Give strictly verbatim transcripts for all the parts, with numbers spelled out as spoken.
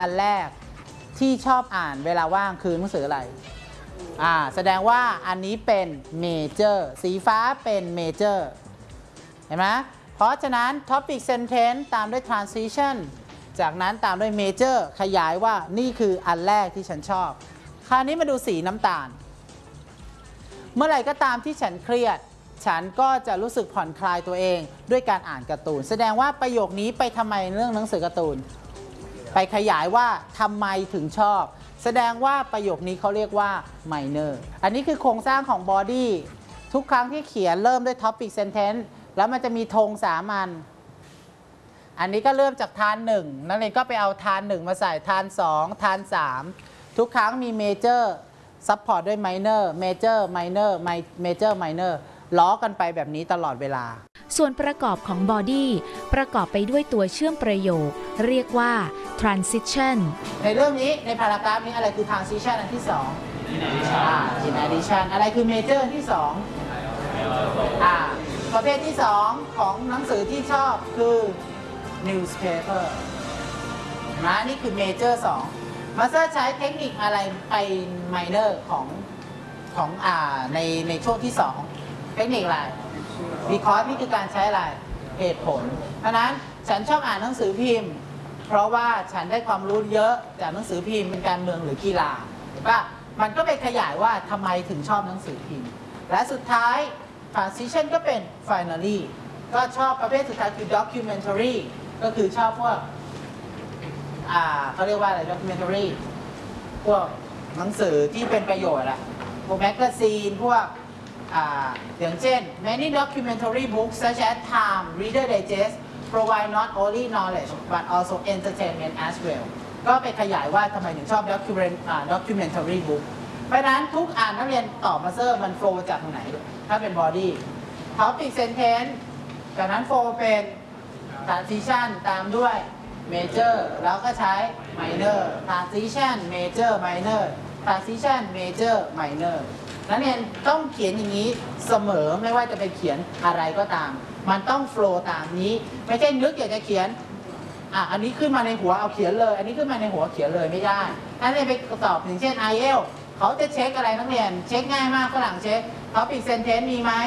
อันแรกที่ชอบอ่านเวลาว่างคือหนังสืออะไรอ่าแสดงว่าอันนี้เป็นเมเจอร์สีฟ้าเป็นเมเจอร์เห็นไหมเพราะฉะนั้น topic sentence ตามด้วย transition จากนั้นตามด้วย major ขยายว่านี่คืออันแรกที่ฉันชอบคราวนี้มาดูสีน้ำตาลเมื่อไหร่ก็ตามที่ฉันเครียดฉันก็จะรู้สึกผ่อนคลายตัวเองด้วยการอ่านการ์ตูนแสดงว่าประโยคนี้ไปทำไมเรื่องหนังสือการ์ตูนไปขยายว่าทำไมถึงชอบแสดงว่าประโยคนี้เขาเรียกว่า minor อันนี้คือโครงสร้างของ body ทุกครั้งที่เขียนเริ่มด้วย topic sentence แล้วมันจะมีธงสามัญอันนี้ก็เริ่มจากทานหนึ่งนักเรียนก็ไปเอาทานหนึ่งมาใส่ทานสองทานสามทุกครั้งมี major support ด้วย minor major minor major minor ล้อกันไปแบบนี้ตลอดเวลาส่วนประกอบของ body ประกอบไปด้วยตัวเชื่อมประโยคเรียกว่า transition ในเรื่องนี้ในพารากราฟนี้อะไรคือ transition อันที่สอง in addition อะไรคือ major อันที่สองอ่าประเภทที่สองของหนังสือที่ชอบคือ newspaper นะนี่คือ major สองมาสเตอร์ใช้เทคนิคอะไรไป minor ของของอ่าในในช่วงที่สองเทคนิคอะไร because นี่คือการใช้อะไรเหตุผลเพราะนั้นฉันชอบอ่านหนังสือพิมพ์เพราะว่าฉันได้ความรู้เยอะจากหนังสือพิมพ์เป็นการเมืองหรือกีฬาเห็นปะมันก็ไปขยายว่าทำไมถึงชอบหนังสือพิมพ์และสุดท้าย transition ก็เป็น finally ก็ชอบประเภทสุดท้ายคือ documentary ก็คือชอบพวกอ่าเขาเรียกว่าอะไร documentary พวกหนังสือที่เป็นประโยชน์อะพวกแมกกาซีนพวกอ่าอย่างเช่น many documentary books such as Time Reader Digest provide not only knowledge but also entertainment as well ก็ไปขยายว่าทำไมถึงชอบ document documentary book เพราะนั้นทุกอ่านนักเรียนตอบมาเซอร์มันโฟล์จากตรงไหนถ้าเป็น body topic sentence จากนั้นโฟล์เป็น transition ตามด้วย major แล้วก็ใช้ minor transition major minor transition major minor นักเรียนต้องเขียนอย่างนี้เสมอไม่ว่าจะไปเขียนอะไรก็ตามมันต้องโฟล์ตามนี้ไม่ใช่นึกอยากจะเขียนอ่ะอันนี้ขึ้นมาในหัวเอาเขียนเลยอันนี้ขึ้นมาในหัวเขียนเลยไม่ได้นักเรียนไปสอบอย่างเช่น ไอ เอล เขาจะเช็คอะไรนักเรียนเช็คง่ายมากฝรั่งเช็ค topic sentence มีไหม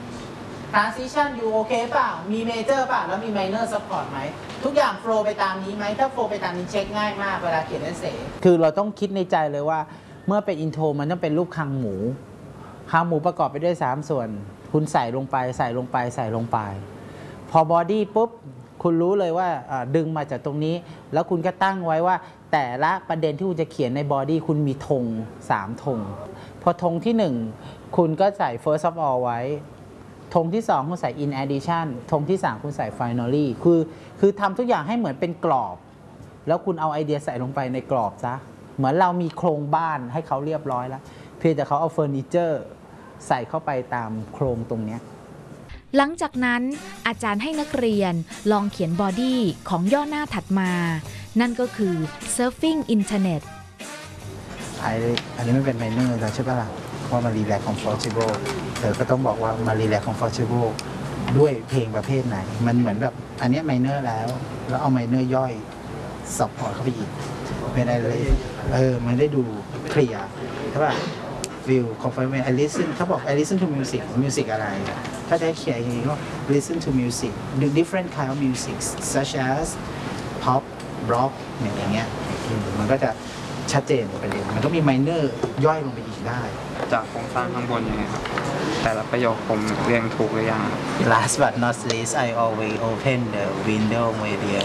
transition อยู่โอเคเปล่ามี major เปล่าแล้วมี minor support ไหมทุกอย่างโฟล์ไปตามนี้ไหมถ้าโฟล์ไปตามนี้เช็คง่ายมากเวลาเขียนเอเซย์คือเราต้องคิดในใจเลยว่าเมื่อเป็นอินโทรมันต้องเป็นรูปคางหมูคางหมูประกอบไปด้วยสามส่วนคุณใส่ลงไปใส่ลงไปใส่ลงไปพอบอดี้ปุ๊บคุณรู้เลยว่าดึงมาจากตรงนี้แล้วคุณก็ตั้งไว้ว่าแต่ละประเด็นที่คุณจะเขียนในบอดี้คุณมีธงสามธงพอธงที่หนึ่งคุณก็ใส่ first of all ไว้ธงที่สองคุณใส่ in addition ธงที่สามคุณใส่ finally คือคือทำทุกอย่างให้เหมือนเป็นกรอบแล้วคุณเอาไอเดียใส่ลงไปในกรอบซะเหมือนเรามีโครงบ้านให้เขาเรียบร้อยแล้วเพียงแต่เขาเอาเฟอร์นิเจอร์ใส่เข้าไปตามโครงตรงนี้หลังจากนั้นอาจารย์ให้นักเรียนลองเขียนบอดี้ของย่อหน้าถัดมา นั่นก็คือ surfing internet ไออันนี้ไม่เป็นไมเนอร์แล้วใช่ปะล่ะว่ามารีแลกซ์ comfortable เธอก็ต้องบอกว่ามารีแลกซ์ comfortable ด้วยเพลงประเภทไหนมันเหมือนแบบอันนี้ไมเนอร์แล้วแล้วเอาไมเนอร์ย่อยซัพพอร์ตเข้าไปอีกเป็นอะไรเลยเออมันได้ดูเคลียร์ใช่ป่ะ feel confident I listen เขาบอก I listen to music music อะไรถ้าจะเขียนอย่างนี้ก็ listen to music the different kind of music such as pop rock อย่างเงี้ยมันก็จะชัดเจนไปเลยมันก็มี minor ย่อยลงไปอีกได้จากโครงสร้างข้างบนยังไงครับแต่ละประโยคผมเรียงถูกหรือยัง last but not least I always open the window media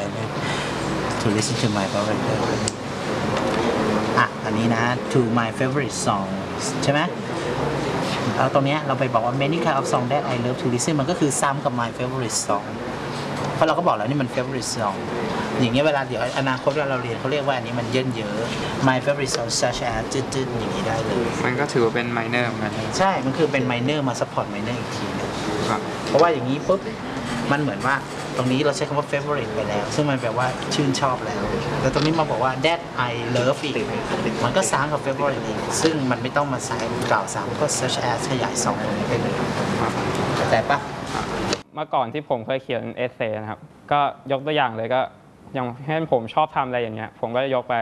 to listen to my favorite อ่ะอันนี้นะ to my favorite songs ใช่ไหมแล้วตรงนี้เราไปบอกว่า many kind of song that I love to listen มันก็คือซ้ำกับ my favorite song เพราะเราก็บอกแล้วนี่มัน favorite song อย่างเงี้ยเวลาเดี๋ยวอนาคตเวลาเราเรียนเขาเรียกว่าอันนี้มันเยินเยอะ my favorite song such as จืดๆอย่างนี้ได้เลยมันก็ถือว่าเป็น minor เหมือนกันใช่มันคือเป็น minor มา support minor อีกทีนึงเพราะว่าอย่างนี้ปุ๊บมันเหมือนว่าตรงนี้เราใช้คำว่า favorite ไปแล้วซึ่งมันแปลว่าชื่นชอบแล้วแต่ตรงนี้มาบอกว่า that I love อีกมันก็ซ้ำกับ favorite อีกซึ่งมันไม่ต้องมาใส่กล่าวซ้ำก็ such as ขยายสองตรงนี้ไปเลยแต่ปะเมื่อก่อนที่ผมเคยเขียนเอเซย์นะครับก็ยกตัวอย่างเลยก็อย่างเช่นผมชอบทำอะไรอย่างเงี้ยผมก็จะยกไป